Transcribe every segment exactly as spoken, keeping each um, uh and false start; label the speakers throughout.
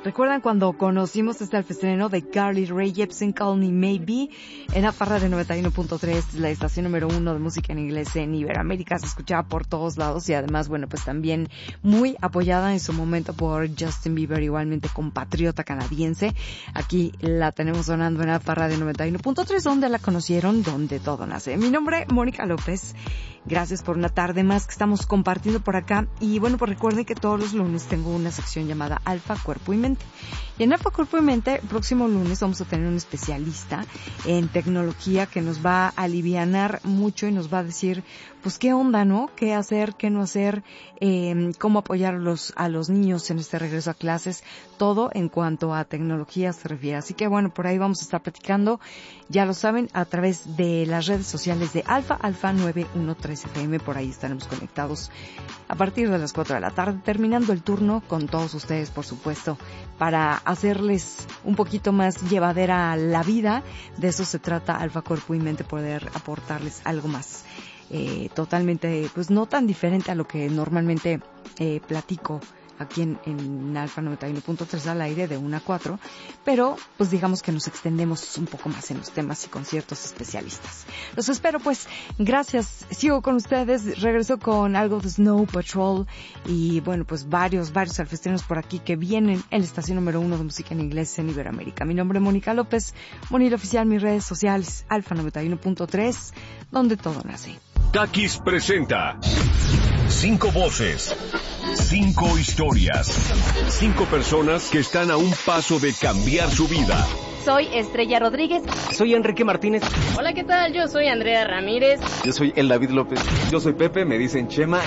Speaker 1: ¿Recuerdan cuando conocimos este alfestreno de Carly Rae Jepsen, Call Me Maybe? En la parra de noventa y uno punto tres, la estación número uno de música en inglés en Iberoamérica, se escuchaba por todos lados y además, bueno, pues también muy apoyada en su momento por Justin Bieber, igualmente compatriota canadiense. Aquí la tenemos sonando en la parra de noventa y uno punto tres, donde la conocieron, donde todo nace. Mi nombre, Mónica López. Gracias por una tarde más que estamos compartiendo por acá. Y bueno, pues recuerden que todos los lunes tengo una sección llamada Alfa, Cuerpo y Mente. Y en Alfa, Cuerpo y Mente, el próximo lunes vamos a tener un especialista en tecnología que nos va a alivianar mucho y nos va a decir, pues qué onda, ¿no? Qué hacer, qué no hacer, eh, cómo apoyar a los, a los niños en este regreso a clases, todo en cuanto a tecnología se refiere. Así que bueno, por ahí vamos a estar platicando, ya lo saben, a través de las redes sociales de Alfa, Alfa nueve uno tres F M, por ahí estaremos conectados a partir de las cuatro de la tarde, terminando el turno con todos ustedes, por supuesto, para hacerles un poquito más llevadera la vida. De eso se trata Alfa, Cuerpo y Mente, poder aportarles algo más. Eh, totalmente, pues no tan diferente a lo que normalmente eh, platico aquí en, en Alfa noventa y uno punto tres al aire de una a cuatro, pero pues digamos que nos extendemos un poco más en los temas y con ciertos especialistas. Los espero pues, gracias, sigo con ustedes, regreso con algo de Snow Patrol y bueno, pues varios, varios alfestrenos por aquí que vienen en la estación número uno de música en inglés en Iberoamérica. Mi nombre es Mónica López, Monil Oficial, mis redes sociales, Alfa noventa y uno punto tres, donde todo nace.
Speaker 2: Takis presenta cinco voces, cinco historias, cinco personas que están a un paso de cambiar su vida.
Speaker 3: Soy Estrella Rodríguez.
Speaker 4: Soy Enrique Martínez.
Speaker 5: Hola, ¿qué tal? Yo soy Andrea Ramírez.
Speaker 6: Yo soy El David López.
Speaker 7: Yo soy Pepe, me dicen Chema.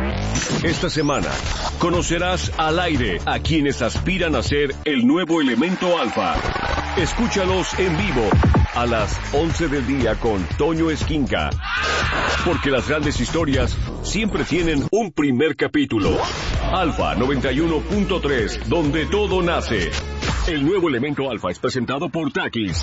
Speaker 2: Esta semana conocerás al aire a quienes aspiran a ser el nuevo elemento alfa. Escúchalos en vivo a las once del día con Toño Esquinca. Porque las grandes historias siempre tienen un primer capítulo. Alfa noventa y uno punto tres, donde todo nace. El nuevo elemento alfa es presentado por Takis.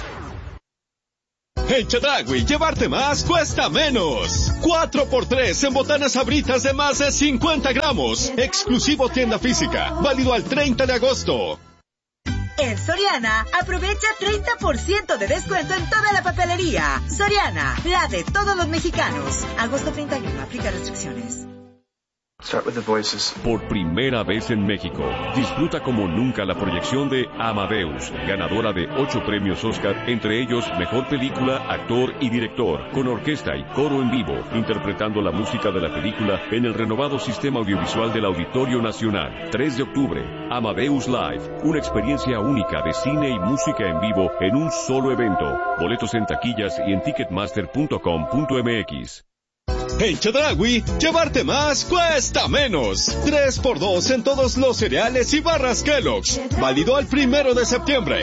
Speaker 8: En Chedraui, llevarte más cuesta menos. cuatro por tres en botanas Sabritas de más de cincuenta gramos. Exclusivo tienda física. Válido al treinta de agosto.
Speaker 9: En Soriana, aprovecha treinta por ciento de descuento en toda la papelería. Soriana, la de todos los mexicanos. Agosto treinta y uno, aplica restricciones.
Speaker 2: Start with the voices. Por primera vez en México, disfruta como nunca la proyección de Amadeus, ganadora de ocho premios Oscar, entre ellos Mejor Película, Actor y Director, con orquesta y coro en vivo, interpretando la música de la película en el renovado sistema audiovisual del Auditorio Nacional. tres de octubre, Amadeus Live, una experiencia única de cine y música en vivo en un solo evento. Boletos en taquillas y en ticketmaster punto com punto m x.
Speaker 8: En Chedraui, llevarte más cuesta menos. tres por dos en todos los cereales y barras Kellogg's. Válido al primero de septiembre.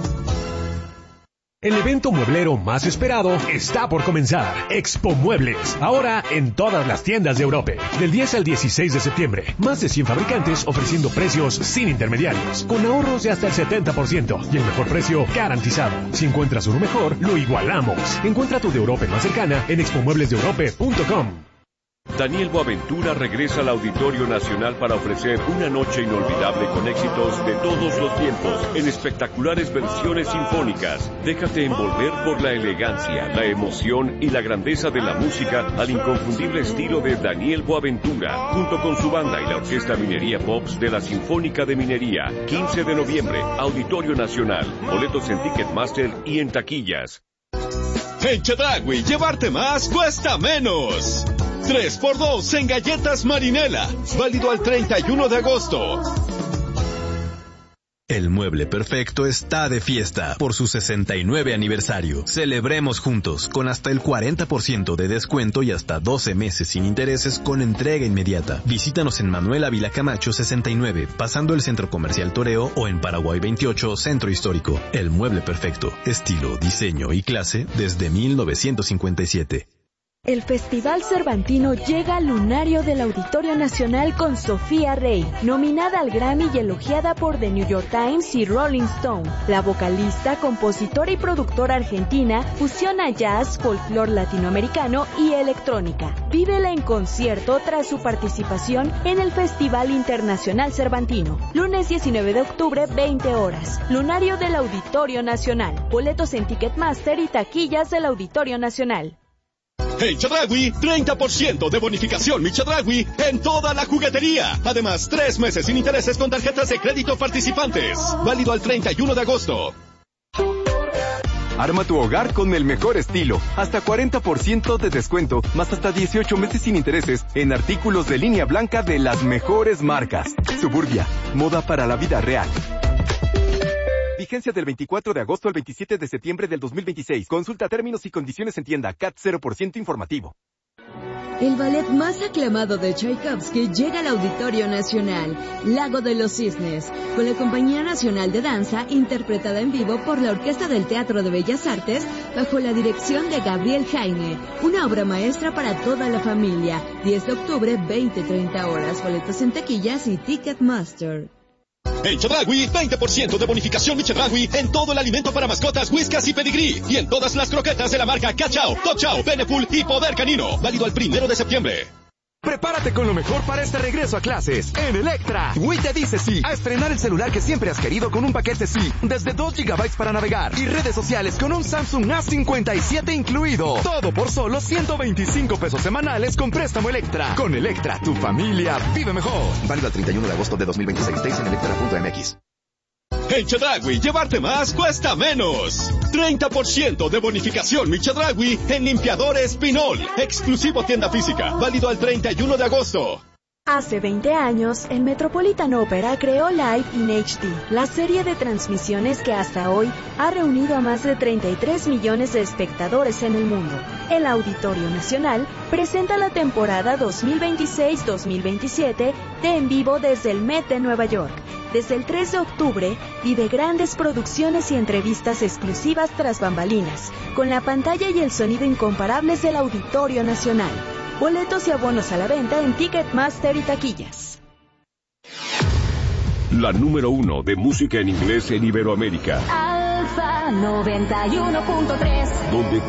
Speaker 10: El evento mueblero más esperado está por comenzar. Expo Muebles, ahora en todas las tiendas de Europa. Del diez al dieciséis de septiembre, más de cien fabricantes ofreciendo precios sin intermediarios, con ahorros de hasta el setenta por ciento y el mejor precio garantizado. Si encuentras uno mejor, lo igualamos. Encuentra tu de Europa más cercana en expo muebles de europa punto com.
Speaker 2: Daniel Boaventura regresa al Auditorio Nacional para ofrecer una noche inolvidable con éxitos de todos los tiempos, en espectaculares versiones sinfónicas. Déjate envolver por la elegancia, la emoción y la grandeza de la música al inconfundible estilo de Daniel Boaventura, junto con su banda y la Orquesta Minería Pops de la Sinfónica de Minería. quince de noviembre, Auditorio Nacional. Boletos en Ticketmaster y en taquillas.
Speaker 8: En Chedraui, llevarte más cuesta menos. tres por dos en galletas Marinela. Válido al treinta y uno de agosto.
Speaker 11: El Mueble Perfecto está de fiesta por su sesenta y nueve aniversario. Celebremos juntos con hasta el cuarenta por ciento de descuento y hasta doce meses sin intereses con entrega inmediata. Visítanos en Manuel Ávila Camacho sesenta y nueve, pasando el Centro Comercial Toreo, o en Paraguay veintiocho, Centro Histórico. El Mueble Perfecto, estilo, diseño y clase desde mil novecientos cincuenta y siete.
Speaker 4: El Festival Cervantino llega al lunario del Auditorio Nacional con Sofía Rey, nominada al Grammy y elogiada por The New York Times y Rolling Stone. La vocalista, compositora y productora argentina fusiona jazz, folclore latinoamericano y electrónica. Vívela en concierto tras su participación en el Festival Internacional Cervantino. Lunes diecinueve de octubre, veinte horas. Lunario del Auditorio Nacional. Boletos en Ticketmaster y taquillas del Auditorio Nacional.
Speaker 8: En Chedraui, treinta por ciento de bonificación Mi Chedraui en toda la juguetería. Además, tres meses sin intereses con tarjetas de crédito participantes. Válido al treinta y uno de agosto.
Speaker 7: Arma tu hogar con el mejor estilo. Hasta cuarenta por ciento de descuento, más hasta dieciocho meses sin intereses en artículos de línea blanca de las mejores marcas. Suburbia, moda para la vida real. Vigencia del veinticuatro de agosto al veintisiete de septiembre del dos mil veintiséis. Consulta términos y condiciones en tienda. C A T cero por ciento informativo.
Speaker 6: El ballet más aclamado de Tchaikovsky llega al Auditorio Nacional, Lago de los Cisnes, con la Compañía Nacional de Danza, interpretada en vivo por la Orquesta del Teatro de Bellas Artes, bajo la dirección de Gabriel Jaime. Una obra maestra para toda la familia. diez de octubre, veinte a treinta horas. Boletos en taquillas y Ticketmaster.
Speaker 8: En Chedraui, veinte por ciento de bonificación Mi Chedraui en todo el alimento para mascotas, whiskas y pedigrí. Y en todas las croquetas de la marca Cachao, Top Chow, Beneful y Poder Canino. Válido al primero de septiembre.
Speaker 12: Prepárate con lo mejor para este regreso a clases. En Electra, Wii te dice sí a estrenar el celular que siempre has querido con un paquete sí, desde dos gigabytes para navegar y redes sociales con un Samsung A cincuenta y siete incluido. Todo por solo ciento veinticinco pesos semanales con préstamo Electra. Con Electra, tu familia vive mejor.
Speaker 13: Válido al treinta y uno de agosto de dos mil veintiséis. Detalles en electra punto m x.
Speaker 8: En Chedraui, llevarte más cuesta menos. treinta por ciento de bonificación Mi Chedraui en limpiadores Pinol. Exclusivo tienda física. Válido al treinta y uno de agosto.
Speaker 4: Hace veinte años, el Metropolitan Opera creó Live in H D, la serie de transmisiones que hasta hoy ha reunido a más de treinta y tres millones de espectadores en el mundo. El Auditorio Nacional presenta la temporada dos mil veintiséis dos mil veintisiete de En Vivo desde el Met de Nueva York. Desde el tres de octubre, vive grandes producciones y entrevistas exclusivas tras bambalinas, con la pantalla y el sonido incomparables del Auditorio Nacional. Boletos y abonos a la venta en Ticketmaster y taquillas.
Speaker 2: La número uno de música en inglés en Iberoamérica.
Speaker 3: Alfa noventa y uno punto tres.
Speaker 2: Donde